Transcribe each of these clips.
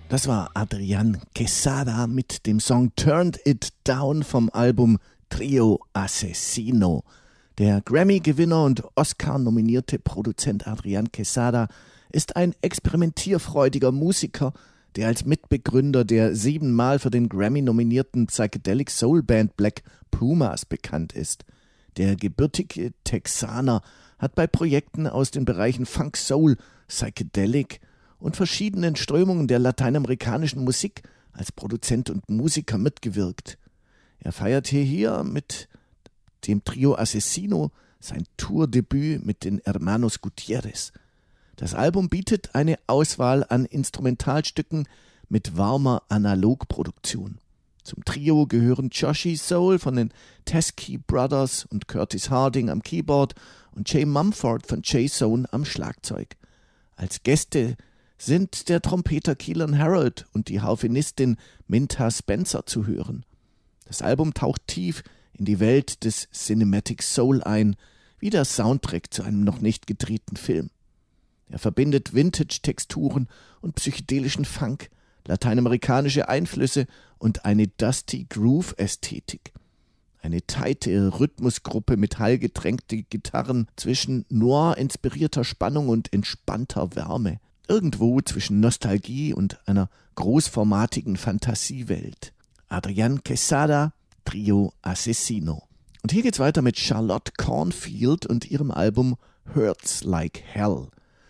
Das war Adrián Quesada mit dem Song Turned It Down vom Album Trio Asesino. Der Grammy-Gewinner und Oscar-nominierte Produzent Adrián Quesada ist ein experimentierfreudiger Musiker, der als Mitbegründer der 7-mal für den Grammy nominierten Psychedelic Soul Band Black Pumas bekannt ist. Der gebürtige Texaner hat bei Projekten aus den Bereichen Funk, Soul, Psychedelic und verschiedenen Strömungen der lateinamerikanischen Musik als Produzent und Musiker mitgewirkt. Er feiert hier mit dem Trio Asesino sein Tourdebüt mit den Hermanos Gutierrez. Das Album bietet eine Auswahl an Instrumentalstücken mit warmer Analogproduktion. Zum Trio gehören Joshi Soul von den Teskey Brothers und Curtis Harding am Keyboard und Jay Mumford von J-Zone am Schlagzeug. Als Gäste sind der Trompeter Keelan Harold und die Harfenistin Minta Spencer zu hören. Das Album taucht tief in die Welt des Cinematic Soul ein, wie der Soundtrack zu einem noch nicht gedrehten Film. Er verbindet Vintage-Texturen und psychedelischen Funk, lateinamerikanische Einflüsse und eine Dusty Groove-Ästhetik. Eine tighte Rhythmusgruppe mit hallgetränkten Gitarren zwischen noir-inspirierter Spannung und entspannter Wärme. Irgendwo zwischen Nostalgie und einer großformatigen Fantasiewelt. Adrián Quesada, Trio Asesino. Und hier geht's weiter mit Charlotte Cornfield und ihrem Album Hurts Like Hell.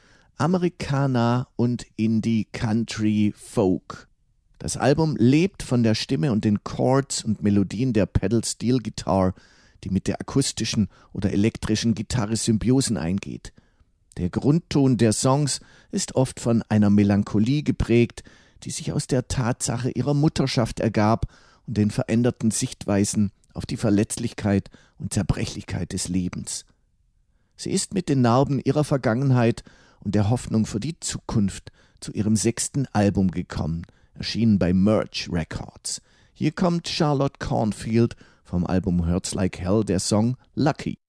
Americana und Indie Country Folk. Das Album lebt von der Stimme und den Chords und Melodien der Pedal Steel Guitar, die mit der akustischen oder elektrischen Gitarre Symbiosen eingeht. Der Grundton der Songs ist oft von einer Melancholie geprägt, die sich aus der Tatsache ihrer Mutterschaft ergab und den veränderten Sichtweisen auf die Verletzlichkeit und Zerbrechlichkeit des Lebens. Sie ist mit den Narben ihrer Vergangenheit und der Hoffnung für die Zukunft zu ihrem 6. Album gekommen, erschienen bei Merge Records. Hier kommt Charlotte Cornfield vom Album Hurts Like Hell, der Song Lucky.